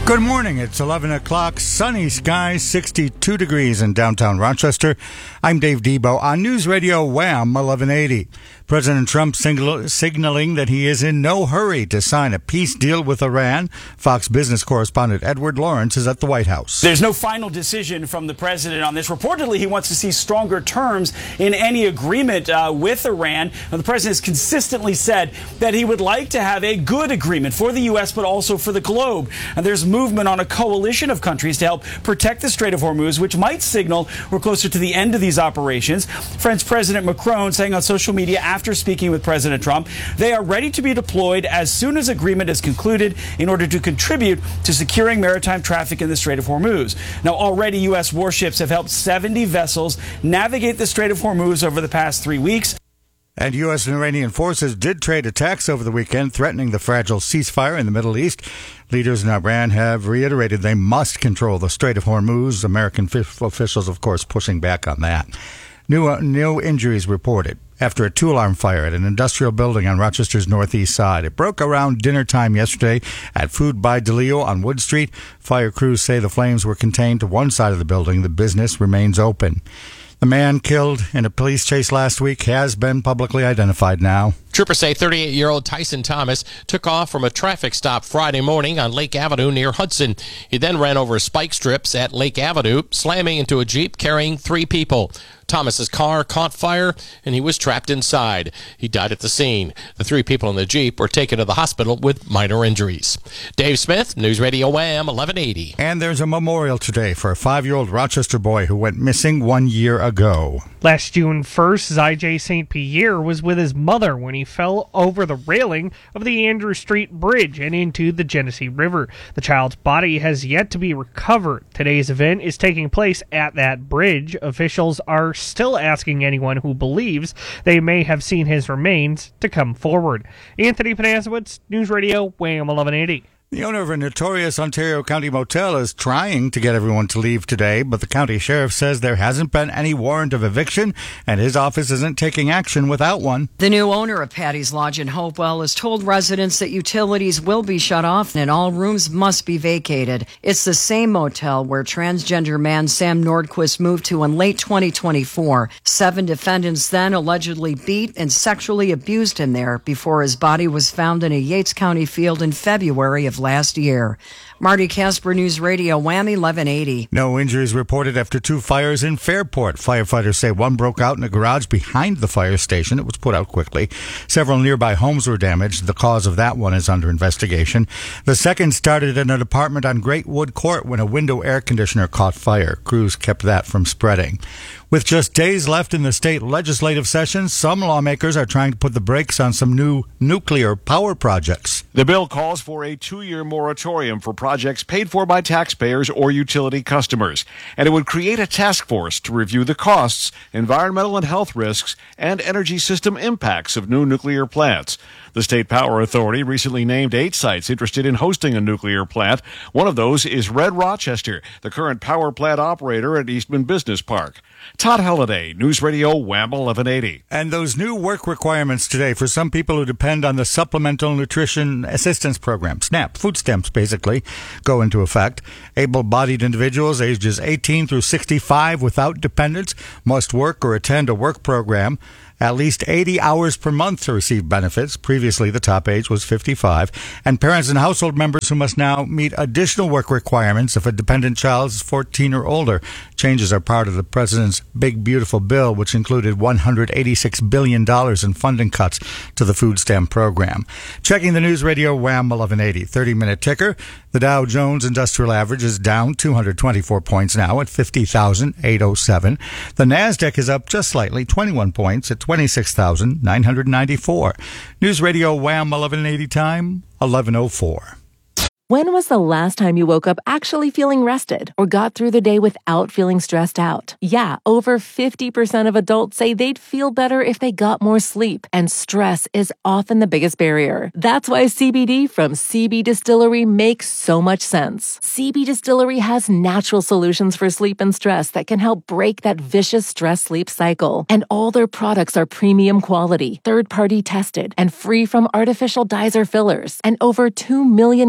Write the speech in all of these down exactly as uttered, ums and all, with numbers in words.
Good morning. It's eleven o'clock. Sunny skies, sixty-two degrees in downtown Rochester. I'm Dave Debo on News Radio Wham eleven eighty. President Trump signal- signaling that he is in no hurry to sign a peace deal with Iran. Fox Business correspondent Edward Lawrence is at the White House. There's no final decision from the president on this. Reportedly, he wants to see stronger terms in any agreement uh, with Iran. Now, the president has consistently said that he would like to have a good agreement for the U S, but also for the globe. And there's movement on a coalition of countries to help protect the Strait of Hormuz, which might signal we're closer to the end of these operations. French President Macron saying on social media after speaking with President Trump, they are ready to be deployed as soon as agreement is concluded in order to contribute to securing maritime traffic in the Strait of Hormuz. Now, already U S warships have helped seventy vessels navigate the Strait of Hormuz over the past three weeks. And U S and Iranian forces did trade attacks over the weekend, threatening the fragile ceasefire in the Middle East. Leaders in Iran have reiterated they must control the Strait of Hormuz. American officials, of course, pushing back on that. New, uh, new injuries reported after a two-alarm fire at an industrial building on Rochester's northeast side. It broke around dinner time yesterday at Food by DeLeo on Wood Street. Fire crews say the flames were contained to one side of the building. The business remains open. The man killed in a police chase last week has been publicly identified now. Troopers say thirty-eight-year-old Tyson Thomas took off from a traffic stop Friday morning on Lake Avenue near Hudson. He then ran over spike strips at Lake Avenue, slamming into a Jeep carrying three people. Thomas's car caught fire, and he was trapped inside. He died at the scene. The three people in the Jeep were taken to the hospital with minor injuries. Dave Smith, News Radio Wham eleven eighty. And there's a memorial today for a five-year-old Rochester boy who went missing one year ago. Last June first, Zijay Saint Pierre was with his mother when he fell over the railing of the Andrew Street Bridge and into the Genesee River. The child's body has yet to be recovered. Today's event is taking place at that bridge. Officials are still asking anyone who believes they may have seen his remains to come forward. Anthony Panasiewicz, News Radio Wham eleven eighty. The owner of a notorious Ontario County motel is trying to get everyone to leave today, but the county sheriff says there hasn't been any warrant of eviction, and his office isn't taking action without one. The new owner of Patty's Lodge in Hopewell has told residents that utilities will be shut off and all rooms must be vacated. It's the same motel where transgender man Sam Nordquist moved to in late twenty twenty-four. Seven defendants then allegedly beat and sexually abused him there before his body was found in a Yates County field in February of last year. Marty Casper, News Radio Wham eleven eighty. No injuries reported after two fires in Fairport. Firefighters say one broke out in a garage behind the fire station. It was put out quickly. Several nearby homes were damaged. The cause of that one is under investigation. The second started in an apartment on Great Wood Court when a window air conditioner caught fire. Crews kept that from spreading. With just days left in the state legislative session, some lawmakers are trying to put the brakes on some new nuclear power projects. The bill calls for a two-year moratorium for projects paid for by taxpayers or utility customers, and it would create a task force to review the costs, environmental and health risks, and energy system impacts of new nuclear plants. The State Power Authority recently named eight sites interested in hosting a nuclear plant. One of those is Red Rochester, the current power plant operator at Eastman Business Park. Todd Halliday, News Radio Wham eleven eighty. And those new work requirements today for some people who depend on the Supplemental Nutrition Assistance Program, SNAP, food stamps basically, go into effect. Able-bodied individuals ages eighteen through sixty-five without dependents must work or attend a work program at least eighty hours per month to receive benefits. Previously, the top age was fifty-five. And parents and household members who must now meet additional work requirements if a dependent child is fourteen or older. Changes are part of the president's big, beautiful bill, which included one hundred eighty-six billion dollars in funding cuts to the food stamp program. Checking the News Radio Wham eleven eighty thirty-minute ticker. The Dow Jones Industrial Average is down two hundred twenty-four points now at fifty thousand eight hundred seven. The NASDAQ is up just slightly, twenty-one points at twenty-six thousand nine hundred ninety-four. News Radio Wham eleven eighty time, eleven oh four. When was the last time you woke up actually feeling rested or got through the day without feeling stressed out? Yeah, over fifty percent of adults say they'd feel better if they got more sleep, and stress is often the biggest barrier. That's why C B D from C B Distillery makes so much sense. C B Distillery has natural solutions for sleep and stress that can help break that vicious stress-sleep cycle. And all their products are premium quality, third-party tested, and free from artificial dyes or fillers. And over two million customers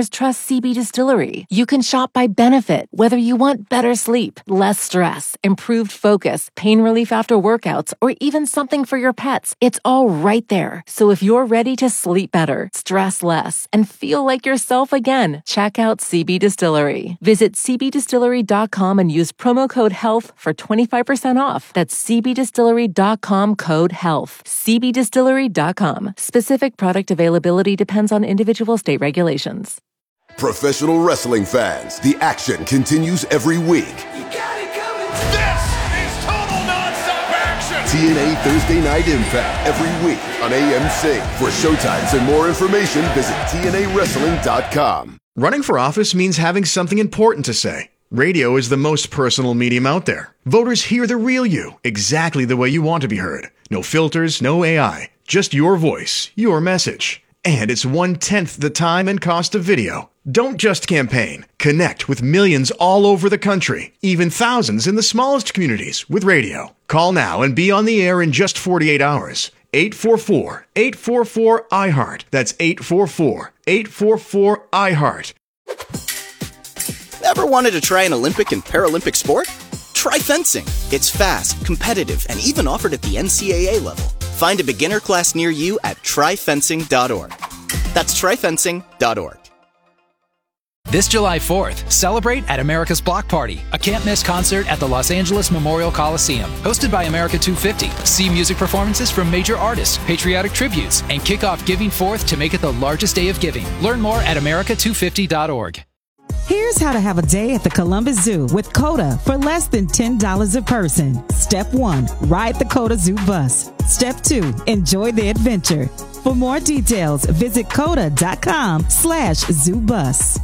customers trust C B Distillery. You can shop by benefit, whether you want better sleep, less stress, improved focus, pain relief after workouts, or even something for your pets. It's all right there. So if you're ready to sleep better, stress less, and feel like yourself again, check out C B Distillery. Visit c b distillery dot com and use promo code HEALTH for twenty-five percent off. That's c b distillery dot com code HEALTH. c b distillery dot com. Specific product availability depends on individual state regulations. Professional wrestling fans, the action continues every week. You got it coming. This is total nonstop action. T N A Thursday Night Impact every week on A M C. For showtimes and more information, visit T N A wrestling dot com. Running for office means having something important to say. Radio is the most personal medium out there. Voters hear the real you, exactly the way you want to be heard. No filters, no A I, just your voice, your message. And it's one-tenth the time and cost of video. Don't just campaign. Connect with millions all over the country, even thousands in the smallest communities with radio. Call now and be on the air in just forty-eight hours. eight four four, eight four four, I heart. That's eight four four, eight four four, I heart. Ever wanted to try an Olympic and Paralympic sport? Try fencing. It's fast, competitive, and even offered at the N C A A level. Find a beginner class near you at try fencing dot org. That's try fencing dot org. This July fourth, celebrate at America's Block Party, a can't-miss concert at the Los Angeles Memorial Coliseum. Hosted by America two fifty. See music performances from major artists, patriotic tributes, and kick off Giving Forth to make it the largest day of giving. Learn more at america two fifty dot org. Here's how to have a day at the Columbus Zoo with COTA for less than ten dollars a person. Step one, ride the COTA Zoo bus. Step two, enjoy the adventure. For more details, visit coda.com slash zoo bus.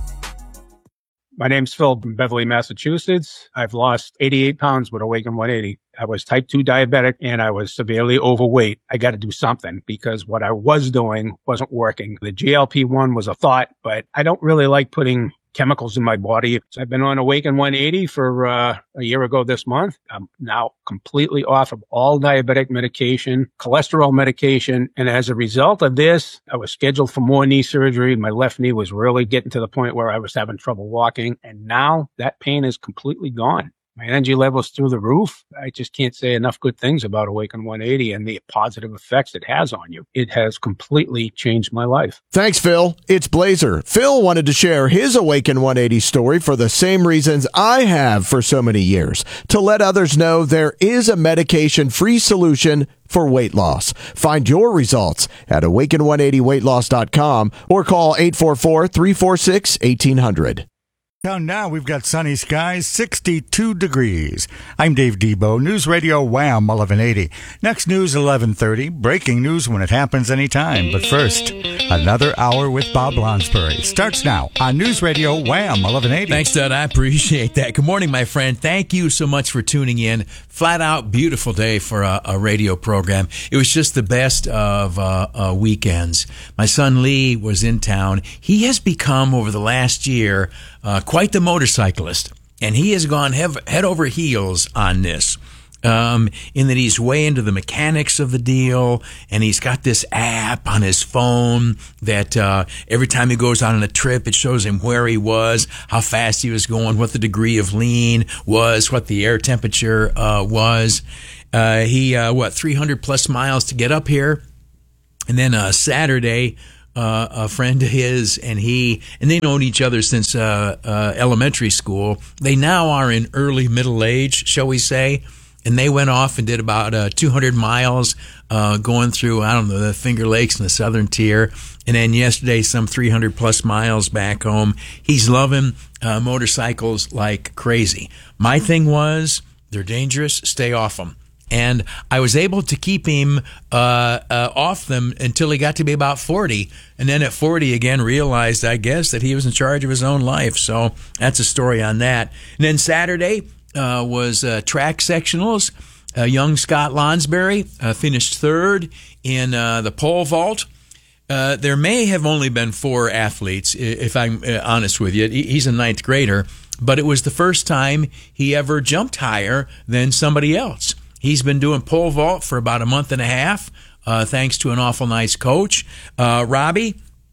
My name's Phil from Beverly, Massachusetts. I've lost eighty-eight pounds with Awaken one eighty. I was type two diabetic and I was severely overweight. I got to do something because what I was doing wasn't working. The G L P one was a thought, but I don't really like putting chemicals in my body. So I've been on Awaken one eighty for uh, a year ago this month. I'm now completely off of all diabetic medication, cholesterol medication. And as a result of this, I was scheduled for more knee surgery. My left knee was really getting to the point where I was having trouble walking. And now that pain is completely gone. My energy level's through the roof. I just can't say enough good things about Awaken one eighty and the positive effects it has on you. It has completely changed my life. Thanks, Phil. It's Blazer. Phil wanted to share his Awaken one eighty story for the same reasons I have for so many years, to let others know there is a medication-free solution for weight loss. Find your results at awaken one eighty weight loss dot com or call eight four four, three four six, one eight hundred. Down now, we've got sunny skies, sixty-two degrees. I'm Dave Debo, News Radio Wham eleven eighty. Next news, eleven thirty. Breaking news when it happens anytime. But first, another hour with Bob Lonsbury starts now on News Radio Wham eleven eighty. Thanks, Dud. I appreciate that. Good morning, my friend. Thank you so much for tuning in. Flat out beautiful day for a, a radio program. It was just the best of uh, uh, weekends. My son Lee was in town. He has become, over the last year, uh, quite the motorcyclist. And he has gone hev- head over heels on this. Um, in that he's way into the mechanics of the deal, and he's got this app on his phone that uh, every time he goes on a trip, it shows him where he was, how fast he was going, what the degree of lean was, what the air temperature uh, was. Uh, he, uh, what, three hundred plus miles to get up here. And then uh, Saturday, uh, a friend of his and he, and they've known each other since uh, uh, elementary school. They now are in early middle age, shall we say. And they went off and did about uh, two hundred miles uh, going through, I don't know, the Finger Lakes and the Southern Tier. And then yesterday, some three hundred plus miles back home. He's loving uh, motorcycles like crazy. My thing was, they're dangerous, stay off them. And I was able to keep him uh, uh, off them until he got to be about forty. And then at forty again realized, I guess, that he was in charge of his own life. So that's a story on that. And then Saturday, Uh, was uh, track sectionals. Uh, young Scott Lonsbury uh, finished third in uh, the pole vault. Uh, there may have only been four athletes, if I'm uh, honest with you. He's a ninth grader, but it was the first time he ever jumped higher than somebody else. He's been doing pole vault for about a month and a half, uh, thanks to an awful nice coach. Uh, Robbie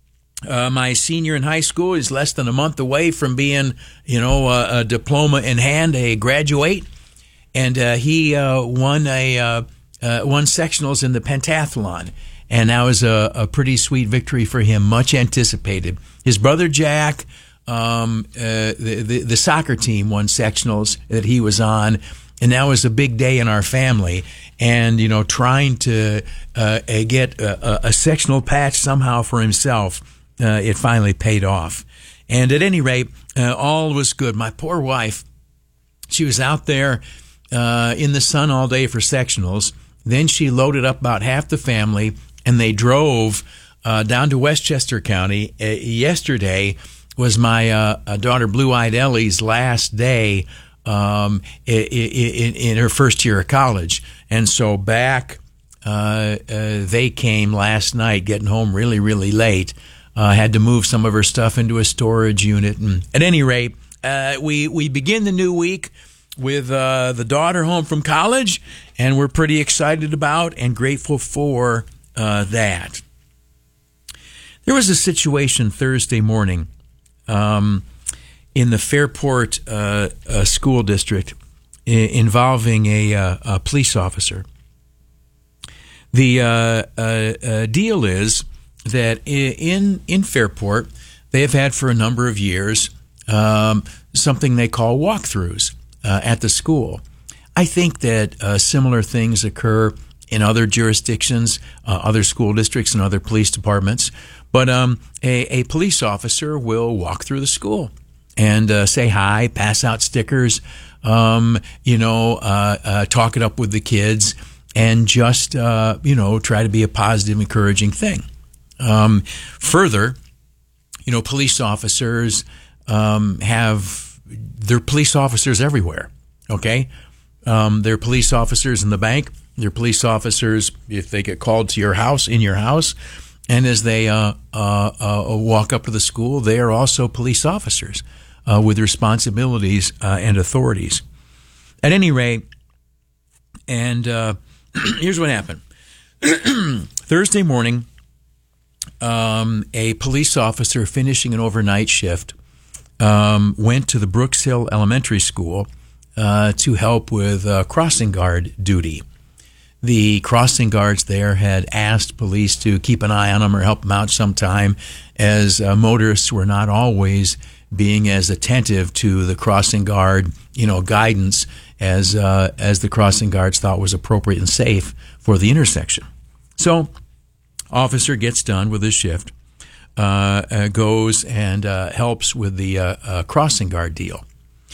Uh, my senior in high school is less than a month away from being, you know, a, a diploma in hand, a graduate. And uh, he uh, won a uh, uh, won sectionals in the pentathlon. And that was a, a pretty sweet victory for him, much anticipated. His brother Jack, um, uh, the, the, the soccer team won sectionals that he was on. And that was a big day in our family. And, you know, trying to uh, get a, a sectional patch somehow for himself, uh, it finally paid off. And at any rate, uh, all was good. My poor wife, she was out there uh, in the sun all day for sectionals. Then she loaded up about half the family, and they drove uh, down to Westchester County. Uh, yesterday was my uh, daughter Blue-Eyed Ellie's last day um, in, in, in her first year of college. And so back, uh, uh, they came last night, getting home really, really late. Uh, had to move some of her stuff into a storage unit. And at any rate, uh, we, we begin the new week with uh, the daughter home from college, and we're pretty excited about and grateful for uh, that. There was a situation Thursday morning um, in the Fairport uh, uh, School District I- involving a, uh, a police officer. The uh, uh, uh, deal is that in, in Fairport, they have had for a number of years um, something they call walkthroughs Uh, at the school. I think that uh, similar things occur in other jurisdictions, uh, other school districts, and other police departments. But um, a, a police officer will walk through the school and uh, say hi, pass out stickers, um, you know, uh, uh, talk it up with the kids, and just, uh, you know, try to be a positive, encouraging thing. Um, further, you know, police officers um, have They're police officers everywhere, okay? Um, they're police officers in the bank. They're police officers if they get called to your house, in your house. And as they uh, uh, uh, walk up to the school, they are also police officers uh, with responsibilities uh, and authorities. At any rate, and uh, here's what happened. Thursday morning, um, a police officer finishing an overnight shift Um, went to the Brooks Hill Elementary School uh, to help with uh, crossing guard duty. The crossing guards there had asked police to keep an eye on them or help them out sometime, as uh, motorists were not always being as attentive to the crossing guard, you know, guidance as uh, as the crossing guards thought was appropriate and safe for the intersection. So, officer gets done with his shift. Uh, uh, goes and uh, helps with the uh, uh, crossing guard deal.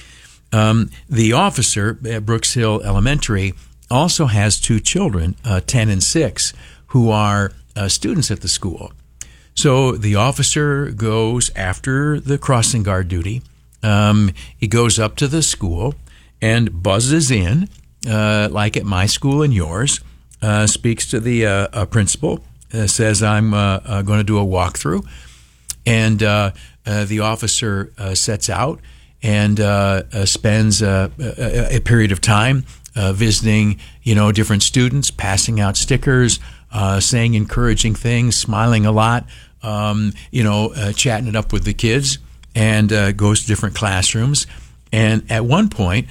Um, the officer at Brooks Hill Elementary also has two children, uh, ten and six, who are uh, students at the school. So the officer goes after the crossing guard duty. Um, he goes up to the school and buzzes in, uh, like at my school and yours, uh, speaks to the uh, uh, principal, Uh, says, I'm uh, uh, going to do a walkthrough. And uh, uh, the officer uh, sets out and uh, uh, spends uh, a, a period of time uh, visiting, you know, different students, passing out stickers, uh, saying encouraging things, smiling a lot, um, you know, uh, chatting it up with the kids, and uh, goes to different classrooms. And at one point,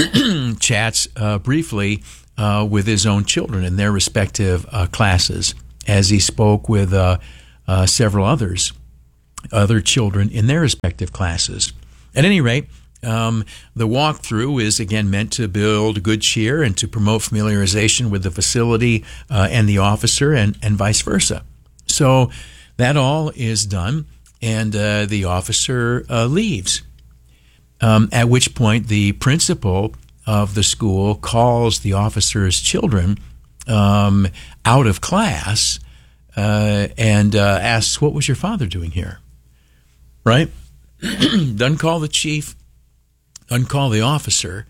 chats uh, briefly uh, with his own children in their respective uh, classes, as he spoke with uh, uh, several others, other children in their respective classes. At any rate, um, the walkthrough is, again, meant to build good cheer and to promote familiarization with the facility uh, and the officer, and, and vice versa. So that all is done, and uh, the officer uh, leaves, um, at which point the principal of the school calls the officer's children Um, out of class uh, and uh, asks, what was your father doing here? Right? Doesn't call the chief, doesn't call the officer,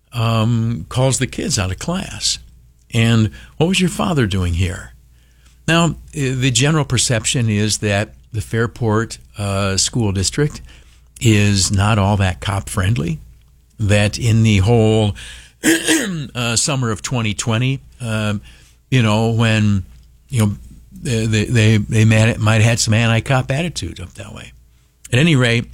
um, calls the kids out of class. And what was your father doing here? Now, the general perception is that the Fairport uh, School District is not all that cop-friendly, that in the whole uh, summer of twenty twenty, uh, you know, when, you know, they they, they might have had some anti-cop attitude up that way. At any rate,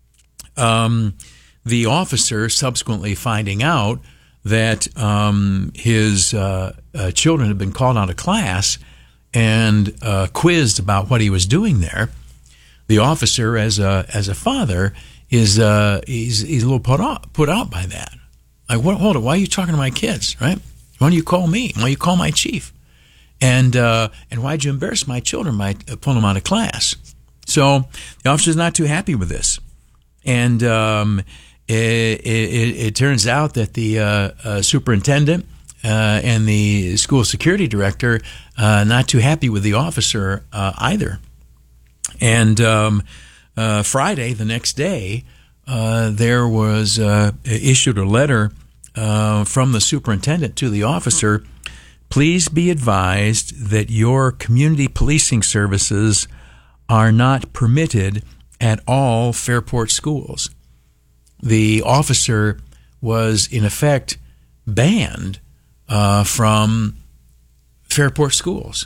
um, the officer subsequently finding out that um, his uh, uh, children had been called out of class and uh, quizzed about what he was doing there, the officer, as a as a father, is uh, he's he's a little put out put out by that. Like, what? Hold it. Why are you talking to my kids? Right? Why don't you call me? Why don't you call my chief? And uh, and why'd you embarrass my children by pulling them out of class? So the officer's not too happy with this, and um, it, it, it turns out that the uh, uh, superintendent uh, and the school security director uh, not too happy with the officer uh, either. And um, uh, Friday, the next day, uh, there was uh, issued a letter uh, from the superintendent to the officer. Please be advised that your community policing services are not permitted at all Fairport schools. The officer was, in effect, banned uh, from Fairport schools.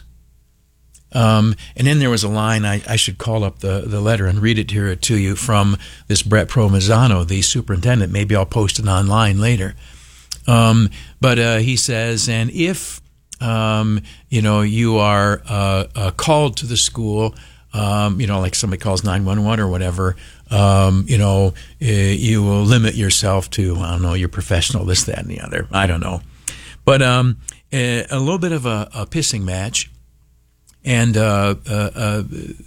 Um, and then there was a line, I, I should call up the, the letter and read it here to you, from this Brett Provenzano, the superintendent. Maybe I'll post it online later. Um, but uh, he says, and if um, you know you are uh, uh, called to the school, um, you know, like somebody calls nine one one or whatever, um, you know, uh, you will limit yourself to, I don't know, you're professional, this, that, and the other. I don't know. But um, a, a little bit of a, a pissing match. And uh, uh, uh,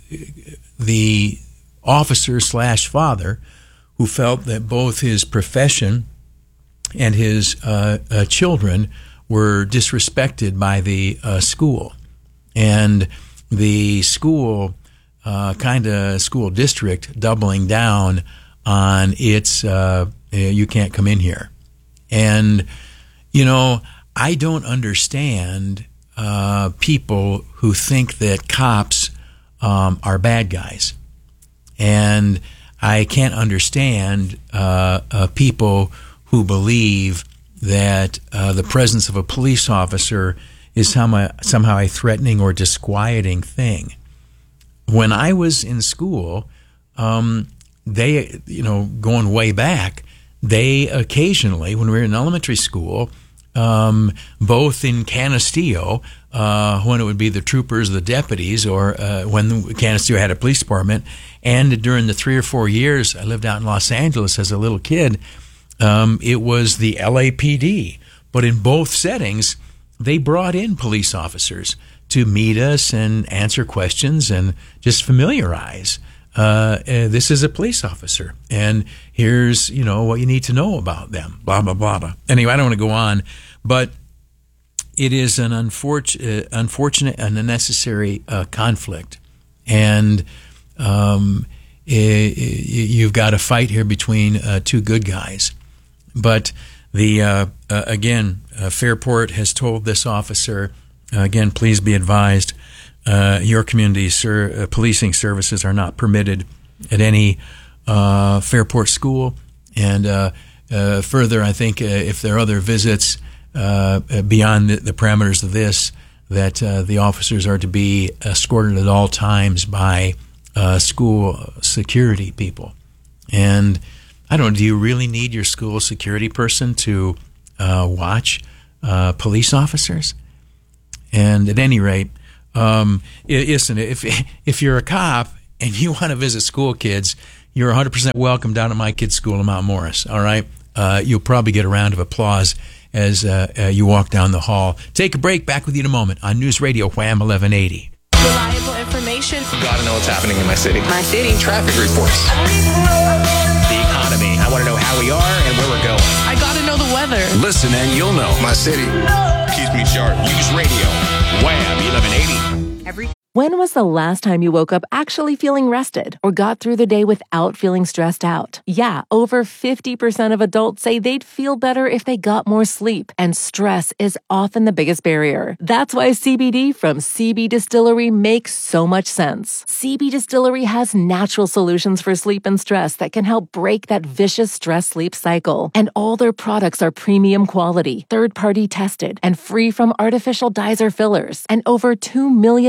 the officer slash father, who felt that both his profession and his uh, uh, children were disrespected by the uh, school, and the school uh, kind of school district doubling down on its uh, you can't come in here. And you know, I don't understand Uh, people who think that cops um, are bad guys. And I can't understand uh, uh, people who believe that uh, the presence of a police officer is somehow, somehow a threatening or disquieting thing. When I was in school, um, they, you know, going way back, they occasionally, when we were in elementary school, Um, both in Canisteo, uh, when it would be the troopers, the deputies, or uh, when Canisteo had a police department, and during the three or four years I lived out in Los Angeles as a little kid, um, it was the L A P D. But in both settings, they brought in police officers to meet us and answer questions and just familiarize. Uh, uh, this is a police officer, and here's, you know, what you need to know about them, blah, blah, blah, blah. Anyway, I don't want to go on, but it is an unfortunate, uh, unfortunate and unnecessary uh, conflict. And um, it, it, you've got a fight here between uh, two good guys. But the uh, uh, again, uh, Fairport has told this officer, uh, again, please be advised, Uh, your community ser- uh, policing services are not permitted at any uh, Fairport school. And uh, uh, further, I think uh, if there are other visits uh, beyond the, the parameters of this, that uh, the officers are to be escorted at all times by uh, school security people. And I don't know, do you really need your school security person to uh, watch uh, police officers? And at any rate, Um, listen, if if you're a cop and you want to visit school kids, you're one hundred percent welcome down at my kids' school in Mount Morris, all right? Uh, you'll probably get a round of applause as uh, uh, you walk down the hall. Take a break. Back with you in a moment on News Radio Wham eleven eighty. Reliable information. Gotta know what's happening in my city. My city. Traffic reports. The economy. I want to know how we are and where we're going. I gotta know the weather. Listen and you'll know. My city keeps me sharp. News Radio Wham eleven eighty. Every When was the last time you woke up actually feeling rested or got through the day without feeling stressed out? Yeah, over fifty percent of adults say they'd feel better if they got more sleep, and stress is often the biggest barrier. That's why C B D from C B Distillery makes so much sense. C B Distillery has natural solutions for sleep and stress that can help break that vicious stress-sleep cycle. And all their products are premium quality, third-party tested, and free from artificial dyes or fillers. And over two million customers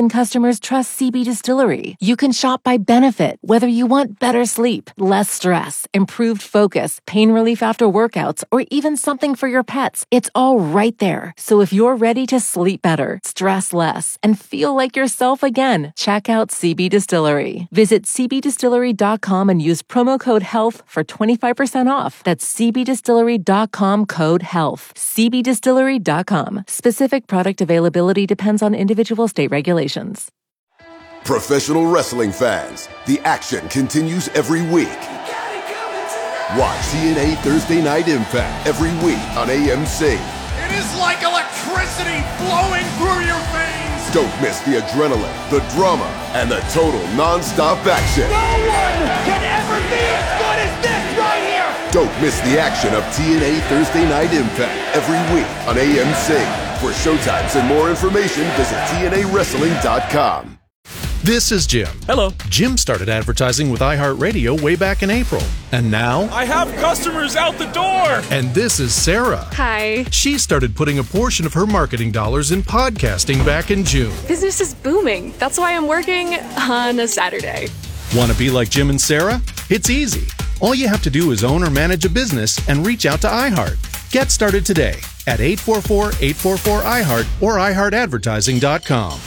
customers trust C B Distillery. You can shop by benefit, whether you want better sleep, less stress, improved focus, pain relief after workouts, or even something for your pets. It's all right there. So if you're ready to sleep better, stress less, and feel like yourself again, check out C B Distillery. Visit c b distillery dot com and use promo code HEALTH for twenty-five percent off. That's c b distillery dot com code HEALTH. c b distillery dot com. Specific product availability depends on individual state regulations. Professional wrestling fans, the action continues every week. Watch T N A Thursday Night Impact every week on A M C. It is like electricity flowing through your veins. Don't miss the adrenaline, the drama, and the total non-stop action. No one can ever be as good as this right here. Don't miss the action of T N A Thursday Night Impact every week on A M C. For showtimes and more information, visit T N A wrestling dot com. This is Jim. Hello. Jim started advertising with iHeartRadio way back in April. And now... I have customers out the door! And this is Sarah. Hi. She started putting a portion of her marketing dollars in podcasting back in June. Business is booming. That's why I'm working on a Saturday. Want to be like Jim and Sarah? It's easy. All you have to do is own or manage a business and reach out to iHeart. Get started today at eight four four, eight four four, I heart or i heart advertising dot com.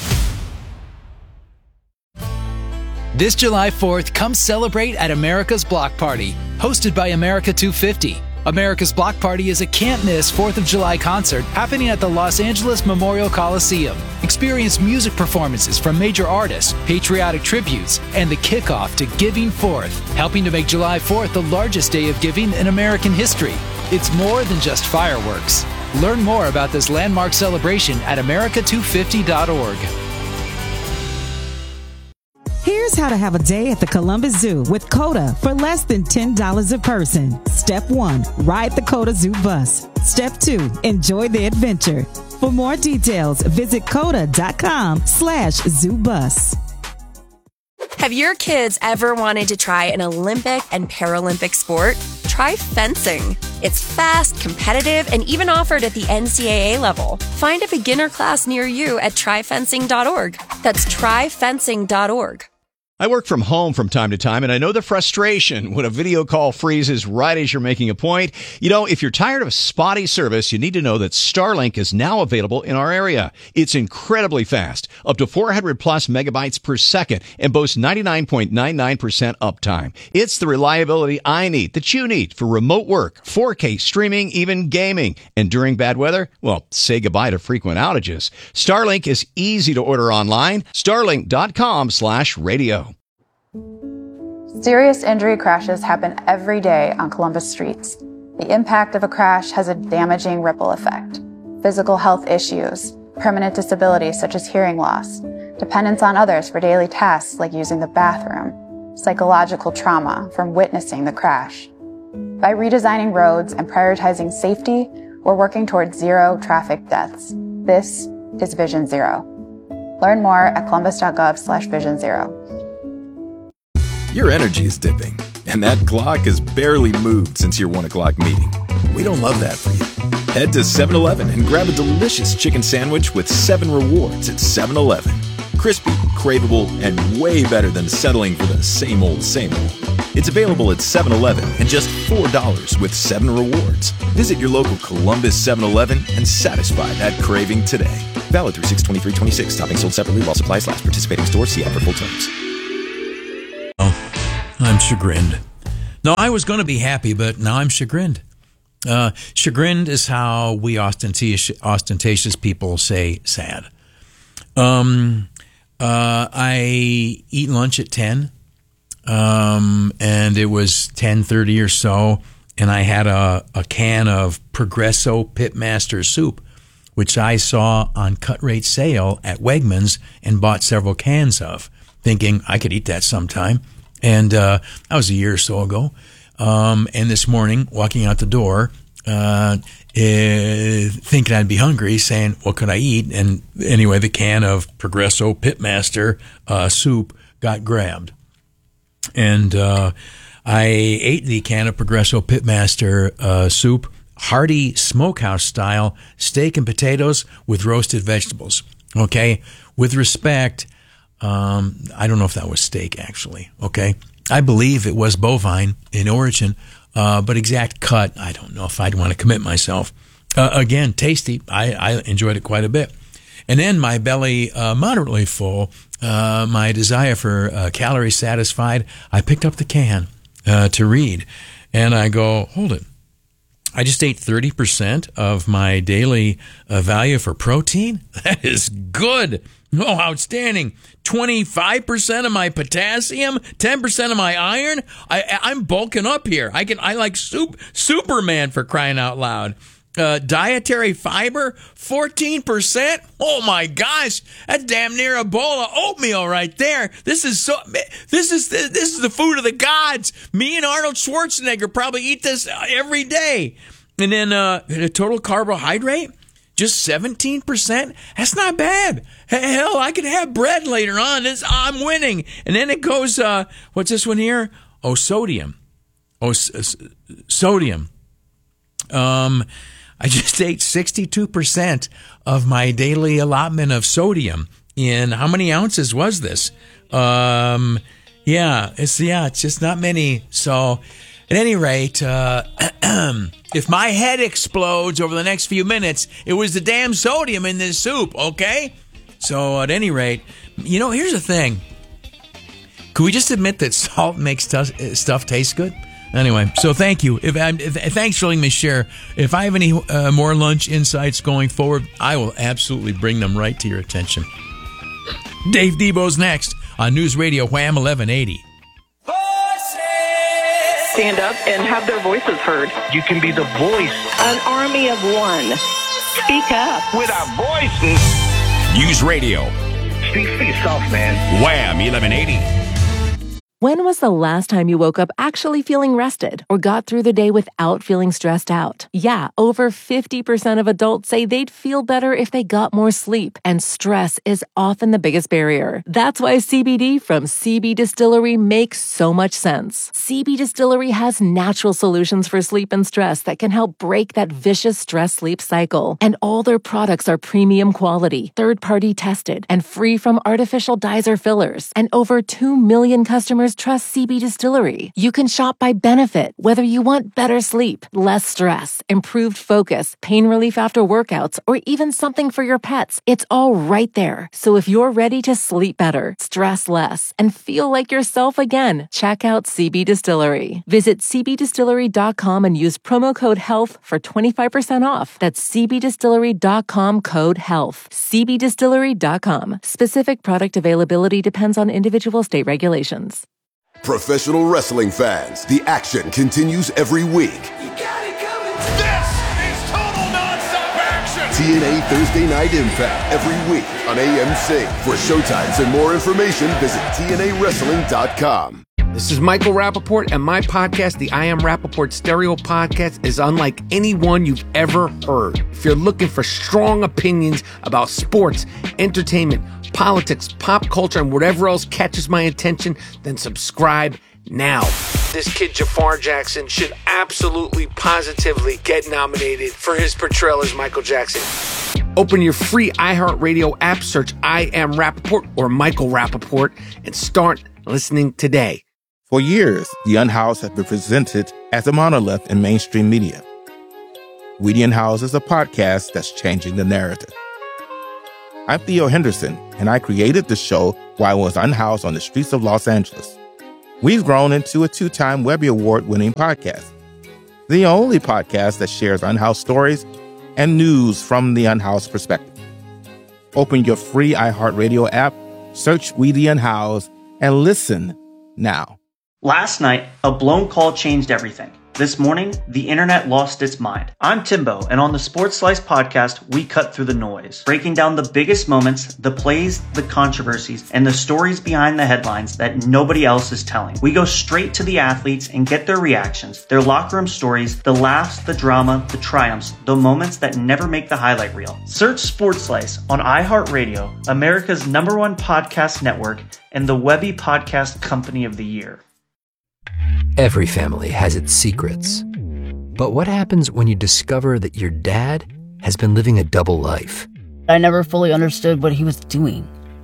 This July fourth, come celebrate at America's Block Party, hosted by America two fifty. America's Block Party is a can't-miss fourth of July concert happening at the Los Angeles Memorial Coliseum. Experience music performances from major artists, patriotic tributes, and the kickoff to Giving Fourth, helping to make July fourth the largest day of giving in American history. It's more than just fireworks. Learn more about this landmark celebration at america two fifty dot org. Here's how to have a day at the Columbus Zoo with COTA for less than ten dollars a person. Step one, ride the COTA Zoo bus. Step two, enjoy the adventure. For more details, visit coda dot com slash zoo bus. Have your kids ever wanted to try an Olympic and Paralympic sport? Try fencing. It's fast, competitive, and even offered at the N C double A level. Find a beginner class near you at try fencing dot org. That's try fencing dot org. I work from home from time to time, and I know the frustration when a video call freezes right as you're making a point. You know, if you're tired of spotty service, you need to know that Starlink is now available in our area. It's incredibly fast, up to four hundred plus megabytes per second, and boasts ninety-nine point nine nine percent uptime. It's the reliability I need, that you need, for remote work, four K streaming, even gaming. And during bad weather, well, say goodbye to frequent outages. Starlink is easy to order online. starlink dot com slash radio. Serious injury crashes happen every day on Columbus streets. The impact of a crash has a damaging ripple effect. Physical health issues, permanent disabilities such as hearing loss, dependence on others for daily tasks like using the bathroom, psychological trauma from witnessing the crash. By redesigning roads and prioritizing safety, we're working towards zero traffic deaths. This is Vision Zero. Learn more at columbus dot gov slash vision zero. Your energy is dipping, and that clock has barely moved since your one o'clock meeting. We don't love that for you. Head to seven eleven and grab a delicious chicken sandwich with seven rewards at seven eleven. Crispy, craveable, and way better than settling for the same old, same old. It's available at seven eleven and just four dollars with seven rewards. Visit your local Columbus seven eleven and satisfy that craving today. Valid through six twenty-three twenty-six. Topping sold separately while supplies last. Participating stores. See app for full terms. I'm chagrined. No, I was going to be happy, but now I'm chagrined. Uh, chagrined is how we ostentatious, ostentatious people say sad. Um, uh, I eat lunch at ten, um, and it was ten thirty or so, and I had a, a can of Progresso Pitmaster soup, which I saw on cut rate sale at Wegmans and bought several cans of, thinking I could eat that sometime. And uh, that was a year or so ago. Um, and this morning, walking out the door, uh, eh, thinking I'd be hungry, saying, what could I eat? And anyway, the can of Progresso Pitmaster uh, soup got grabbed. And uh, I ate the can of Progresso Pitmaster uh, soup, hearty smokehouse style, steak and potatoes with roasted vegetables. Okay? With respect, Um, I don't know if that was steak, actually. Okay. I believe it was bovine in origin, uh, but exact cut, I don't know if I'd want to commit myself. Uh, again, tasty. I, I enjoyed it quite a bit. And then my belly uh, moderately full, uh, my desire for uh, calories satisfied, I picked up the can uh, to read. And I go, hold it. I just ate thirty percent of my daily uh, value for protein? That is good. Oh, outstanding. twenty-five percent of my potassium, ten percent of my iron. I, I'm bulking up here. I can, I like soup, Superman, for crying out loud. Uh, dietary fiber, fourteen percent. Oh my gosh, that's damn near a bowl of oatmeal right there. This is so, this is, this is the food of the gods. Me and Arnold Schwarzenegger probably eat this every day. And then, uh, the total carbohydrate, just seventeen percent. That's not bad. Hell, I could have bread later on. This, I'm winning. And then it goes, uh, what's this one here? Oh, sodium. Oh, s- sodium. Um, I just ate sixty-two percent of my daily allotment of sodium. In how many ounces was this? Um, yeah, it's, yeah, it's just not many. So at any rate, uh, if my head explodes over the next few minutes, it was the damn sodium in this soup, okay? So at any rate, you know, here's the thing. Could we just admit that salt makes t- stuff taste good? Anyway, so thank you. If, if thanks for letting me share. If I have any uh, more lunch insights going forward, I will absolutely bring them right to your attention. Dave Debo's next on News Radio Wham eleven eighty. Stand up and have their voices heard. You can be the voice. An army of one. Speak up. With our voices. News Radio. Speak for yourself, man. Wham eleven eighty. When was the last time you woke up actually feeling rested or got through the day without feeling stressed out? Yeah, over fifty percent of adults say they'd feel better if they got more sleep, and stress is often the biggest barrier. That's why C B D from C B Distillery makes so much sense. C B Distillery has natural solutions for sleep and stress that can help break that vicious stress-sleep cycle. And all their products are premium quality, third-party tested, and free from artificial dyes or fillers. And over two million customers trust C B Distillery. You can shop by benefit, whether you want better sleep, less stress, improved focus, pain relief after workouts, or even something for your pets. It's all right there. So if you're ready to sleep better, stress less, and feel like yourself again, check out C B Distillery. Visit c b distillery dot com and use promo code HEALTH for twenty-five percent off. That's c b distillery dot com code HEALTH. c b distillery dot com. Specific product availability depends on individual state regulations. Professional wrestling fans, the action continues every week. This is total nonstop action. T N A Thursday Night Impact every week on A M C. For showtimes and more information, visit T N A wrestling dot com. This is Michael Rappaport, and my podcast, the I Am Rappaport Stereo Podcast, is unlike any one you've ever heard. If you're looking for strong opinions about sports, entertainment, politics, pop culture, and whatever else catches my attention, then subscribe now. This kid Jafar Jackson should absolutely, positively get nominated for his portrayal as Michael Jackson. Open your free iHeartRadio app, search I Am Rappaport or Michael Rappaport, and start listening today. For years, The Unhoused has been presented as a monolith in mainstream media. We The Unhoused is a podcast that's changing the narrative. I'm Theo Henderson, and I created the show while I was unhoused on the streets of Los Angeles. We've grown into a two-time Webby Award-winning podcast, the only podcast that shares unhoused stories and news from the unhoused perspective. Open your free iHeartRadio app, search We The Unhoused, and listen now. Last night, a blown call changed everything. This morning, the internet lost its mind. I'm Timbo, and on the Sports Slice podcast, we cut through the noise, breaking down the biggest moments, the plays, the controversies, and the stories behind the headlines that nobody else is telling. We go straight to the athletes and get their reactions, their locker room stories, the laughs, the drama, the triumphs, the moments that never make the highlight reel. Search Sports Slice on iHeartRadio, America's number one podcast network, and the Webby Podcast Company of the Year. Every family has its secrets. But what happens when you discover that your dad has been living a double life? I never fully understood what he was doing. Like,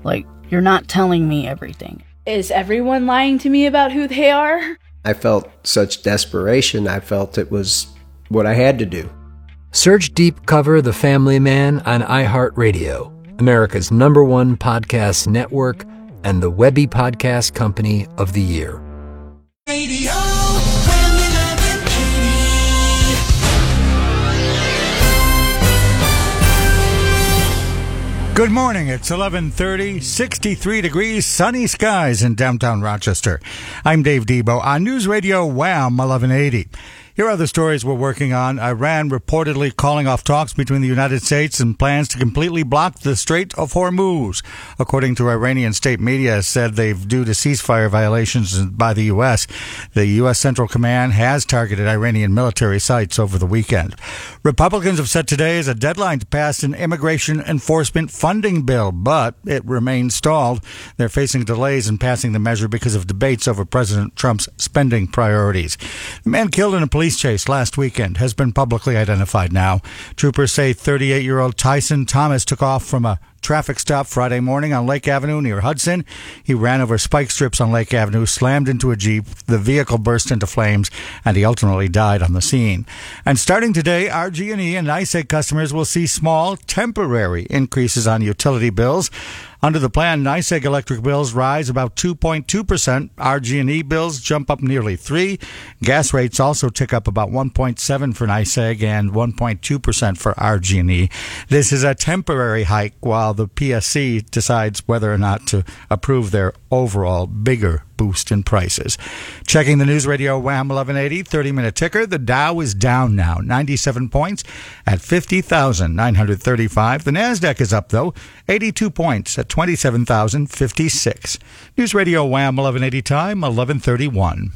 You're not telling me everything. Is everyone lying to me about who they are? I felt such desperation. I felt it was what I had to do. Search Deep Cover The Family Man on iHeartRadio, America's number one podcast network and the Webby Podcast Company of the Year. Radio. Good morning. It's eleven thirty, sixty-three degrees, sunny skies in downtown Rochester. I'm Dave Debo on News Radio Wham eleven eighty. Here are the stories we're working on. Iran reportedly calling off talks between the United States and plans to completely block the Strait of Hormuz. According to Iranian state media, said they've due to ceasefire violations by the U S. The U S Central Command has targeted Iranian military sites over the weekend. Republicans have set today as a deadline to pass an immigration enforcement funding bill, but it remains stalled. They're facing delays in passing the measure because of debates over President Trump's spending priorities. The man killed in a police chase last weekend has been publicly identified now. Troopers say thirty-eight-year-old Tyson Thomas took off from a traffic stop Friday morning on Lake Avenue near Hudson. He ran over spike strips on Lake Avenue, slammed into a Jeep. The vehicle burst into flames, and he ultimately died on the scene. And starting today, R G and E and NYSEG customers will see small, temporary increases on utility bills. Under the plan, NYSEG electric bills rise about two point two percent. R G and E bills jump up nearly three percent. Gas rates also tick up about one point seven percent for NYSEG and one point two percent for R G and E. This is a temporary hike while the P S C decides whether or not to approve their overall bigger boost in prices. Checking the News Radio Wham eleven eighty thirty-minute ticker, the Dow is down now, ninety-seven points at fifty thousand nine hundred thirty-five. The NASDAQ is up, though, eighty-two points at twenty-seven thousand fifty-six. News Radio Wham eleven eighty time, eleven thirty-one.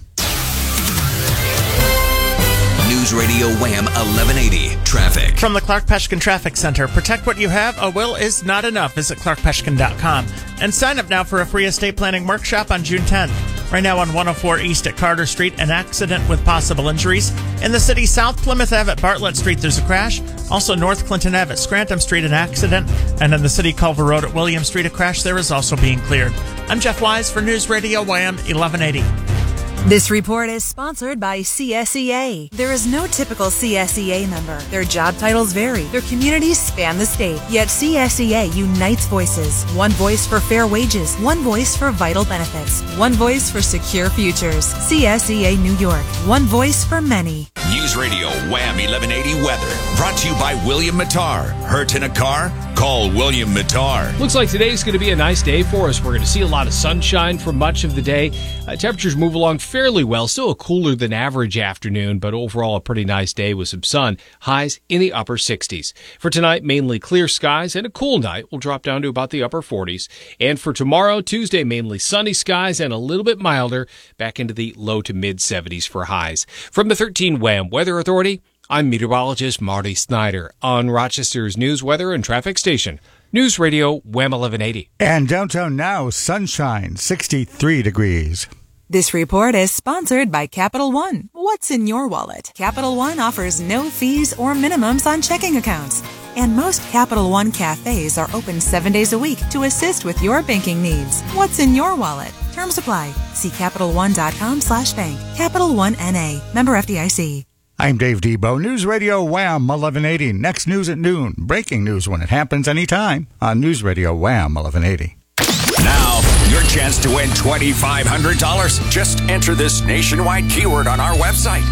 News Radio Wham eleven eighty traffic. From the Clark Peshkin Traffic Center, protect what you have. A will is not enough. Visit clark peshkin dot com and sign up now for a free estate planning workshop on June tenth. Right now on one oh four East at Carter Street, an accident with possible injuries. In the city, South Plymouth Ave at Bartlett Street, there's a crash. Also North Clinton Ave at Scranton Street, an accident. And in the city, Culver Road at William Street, a crash there is also being cleared. I'm Jeff Wise for News Radio Wham eleven eighty. This report is sponsored by C S E A. There is no typical C S E A member. Their job titles vary. Their communities span the state. Yet C S E A unites voices. One voice for fair wages. One voice for vital benefits. One voice for secure futures. C S E A New York. One voice for many. News Radio Wham eleven eighty weather. Brought to you by William Mattar. Hurt in a car? Call William Mattar. Looks like today's going to be a nice day for us. We're going to see a lot of sunshine for much of the day. Uh, temperatures move along fairly well. Still a cooler than average afternoon, but overall a pretty nice day with some sun. Highs in the upper sixties. For tonight, mainly clear skies and a cool night. We'll drop down to about the upper forties. And for tomorrow, Tuesday, mainly sunny skies and a little bit milder, back into the low to mid seventies for highs. From the thirteen Wham Weather Authority, I'm meteorologist Marty Snyder on Rochester's news, weather, and traffic station. News Radio Wham eleven eighty. And downtown now, sunshine, sixty-three degrees. This report is sponsored by Capital One. What's in your wallet? Capital One offers no fees or minimums on checking accounts. And most Capital One cafes are open seven days a week to assist with your banking needs. What's in your wallet? Terms apply. See Capital One dot com slash bank. Capital One N A. Member F D I C. I'm Dave Debo. News Radio Wham eleven eighty. Next news at noon. Breaking news when it happens anytime on News Radio Wham eleven eighty. Now, your chance to win twenty-five hundred dollars. Just enter this nationwide keyword on our website.